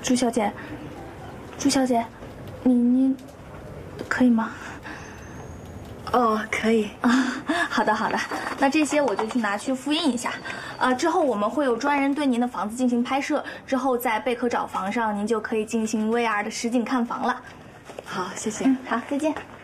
朱小姐，朱小姐，你可以吗？ 哦，可以啊，好的好的，那这些我就去拿去复印一下。之后我们会有专人对您的房子进行拍摄，之后在贝壳找房上您就可以进行 VR 的实景看房了。 好，谢谢。 好，再见。